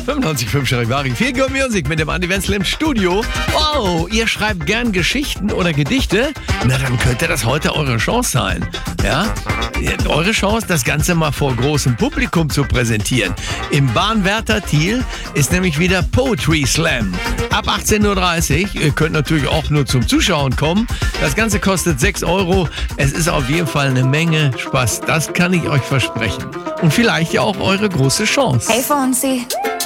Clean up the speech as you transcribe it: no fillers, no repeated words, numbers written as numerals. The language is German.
95.5 Charivari. Viel Good Music mit dem Andi Wenzel im Studio. Oh, ihr schreibt gern Geschichten oder Gedichte? Na, dann könnte das heute eure Chance sein. Ja? Eure Chance, das Ganze mal vor großem Publikum zu präsentieren. Im Bahnwärter Thiel ist nämlich wieder Poetry Slam. Ab 18.30 Uhr. Ihr könnt natürlich auch nur zum Zuschauen kommen. Das Ganze kostet 6 Euro. Es ist auf jeden Fall eine Menge Spaß. Das kann ich euch versprechen. Und vielleicht ja auch eure große Chance. Hey Fonsi,